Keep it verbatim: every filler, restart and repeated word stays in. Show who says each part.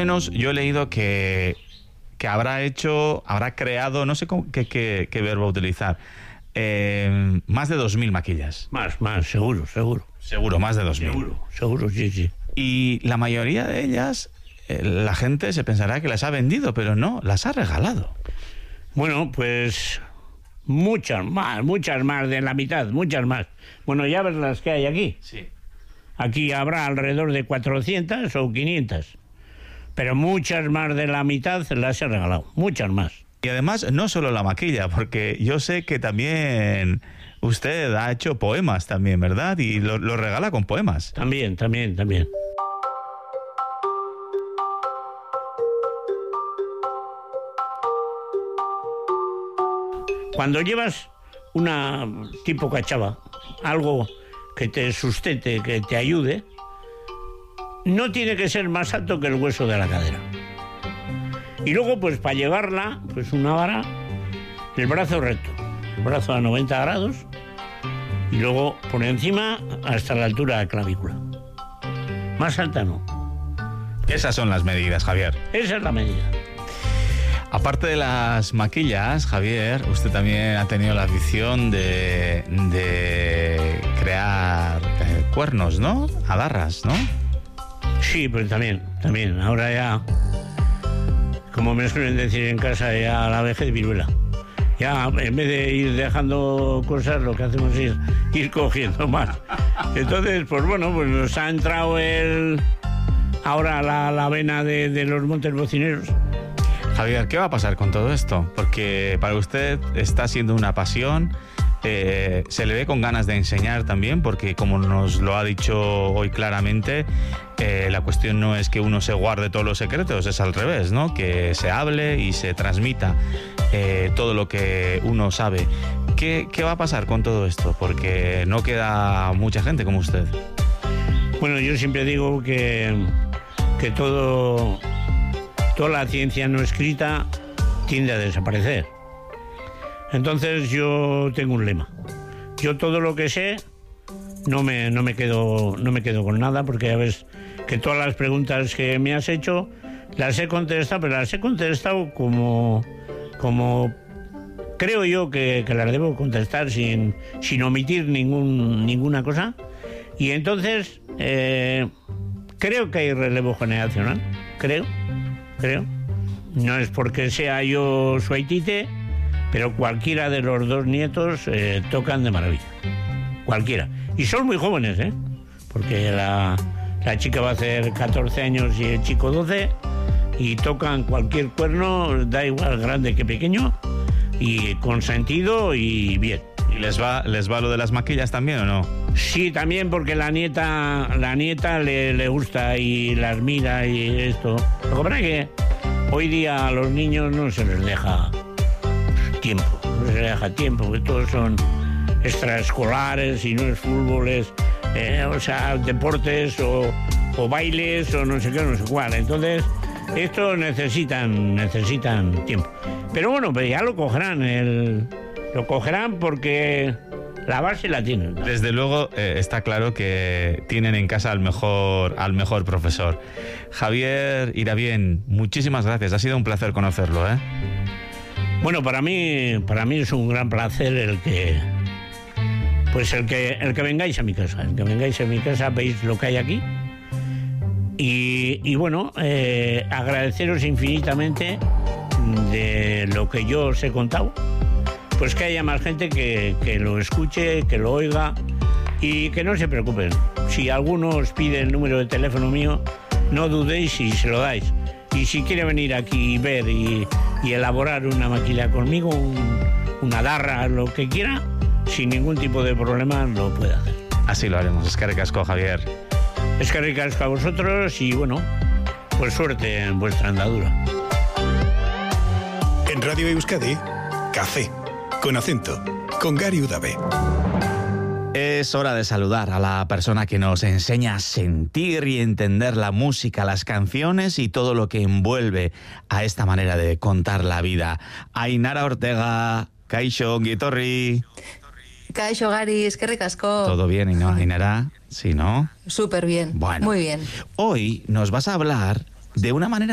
Speaker 1: menos yo he leído que, que habrá hecho, habrá creado, no sé cómo, qué, qué, qué verbo utilizar, eh, más de dos mil maquillas.
Speaker 2: Más, más, seguro, seguro.
Speaker 1: Seguro, más de dos mil.
Speaker 2: Seguro, seguro, sí, sí.
Speaker 1: Y la mayoría de ellas, eh, la gente se pensará que las ha vendido, pero no, las ha regalado.
Speaker 2: Bueno, pues muchas más, muchas más de la mitad, muchas más. Bueno, ya ves las que hay aquí.
Speaker 1: Sí.
Speaker 2: Aquí habrá alrededor de cuatrocientas o quinientas. Pero muchas más de la mitad las he regalado, muchas más.
Speaker 1: Y además, no solo la maquilla, porque yo sé que también usted ha hecho poemas también, ¿verdad? Y lo, lo regala con poemas.
Speaker 2: También, también, también. Cuando llevas una tipo cachava, algo que te sustente, que te ayude, no tiene que ser más alto que el hueso de la cadera. Y luego, pues para llevarla, pues una vara, el brazo recto, el brazo a noventa grados, y luego por encima hasta la altura de la clavícula. Más alta no.
Speaker 1: Esas son las medidas, Javier.
Speaker 2: Esa es la medida.
Speaker 1: Aparte de las maquillas, Javier, usted también ha tenido la afición de, de crear eh, cuernos, ¿no? Adarras, ¿no?
Speaker 2: Sí, pues también, también. Ahora ya, como me suelen decir en casa, ya la vejez viruela. Ya, en vez de ir dejando cosas, lo que hacemos es ir cogiendo más. Entonces, pues bueno, pues nos ha entrado el ahora la, la vena de, de los montes bocineros.
Speaker 1: Javier, ¿qué va a pasar con todo esto? Porque para usted está siendo una pasión, eh, se le ve con ganas de enseñar también, porque como nos lo ha dicho hoy claramente, eh, la cuestión no es que uno se guarde todos los secretos, es al revés, ¿no? Que se hable y se transmita eh, todo lo que uno sabe. ¿Qué, ¿Qué va a pasar con todo esto? Porque no queda mucha gente como usted.
Speaker 2: Bueno, yo siempre digo que, que todo... toda la ciencia no escrita tiende a desaparecer. Entonces yo tengo un lema. Yo todo lo que sé no me, no me quedo, no me quedo con nada, porque ya ves que todas las preguntas que me has hecho las he contestado, pero las he contestado como, como creo yo que, que las debo contestar sin, sin omitir ningún, ninguna cosa. Y entonces eh, creo que hay relevo generacional, creo. creo. No es porque sea yo suaitite, pero cualquiera de los dos nietos eh, tocan de maravilla. Cualquiera. Y son muy jóvenes, ¿eh? Porque la, la chica va a hacer catorce años y el chico doce, y tocan cualquier cuerno, da igual grande que pequeño, y con sentido y bien.
Speaker 1: ¿Y les va, les va lo de las maquillas también o no?
Speaker 2: Sí, también, porque la nieta la nieta le, le gusta y las mira y esto. Lo que pasa es que hoy día a los niños no se les deja tiempo, no se les deja tiempo, porque todos son extraescolares y no es fútbol, es, eh, o sea, deportes o, o bailes o no sé qué, no sé cuál. Entonces, estos necesitan, necesitan tiempo. Pero bueno, pues ya lo cogerán, el, lo cogerán porque... la base la tienen, ¿no?
Speaker 1: Desde luego eh, está claro que tienen en casa al mejor, al mejor profesor. Javier Irabien, muchísimas gracias. Ha sido un placer conocerlo, ¿eh?
Speaker 2: Bueno, para mí, para mí es un gran placer el que, pues el que, el que vengáis a mi casa, el que vengáis a mi casa, veis lo que hay aquí. Y, y bueno, eh, agradeceros infinitamente de lo que yo os he contado. Pues que haya más gente que, que lo escuche, que lo oiga y que no se preocupen. Si alguno os pide el número de teléfono mío, no dudéis y se lo dais. Y si quiere venir aquí y ver y, y elaborar una maquila conmigo, un, una darra, lo que quiera, sin ningún tipo de problema lo puede hacer.
Speaker 1: Así lo haremos. Es que ricasco, Javier.
Speaker 2: Es que ricasco a vosotros y bueno, pues suerte en vuestra andadura.
Speaker 3: En Radio Euskadi, Café. Con acento, con Gary Udave.
Speaker 1: Es hora de saludar a la persona que nos enseña a sentir y entender la música, las canciones y todo lo que envuelve a esta manera de contar la vida. Ainara Ortega, Kaixo, Ongitorri.
Speaker 4: Kaixo, Gary, es que ricasco.
Speaker 1: ¿Todo bien, y no, Ainara? ¿Sí, no?
Speaker 4: Súper bien,
Speaker 1: bueno,
Speaker 4: muy bien.
Speaker 1: Hoy nos vas a hablar de una manera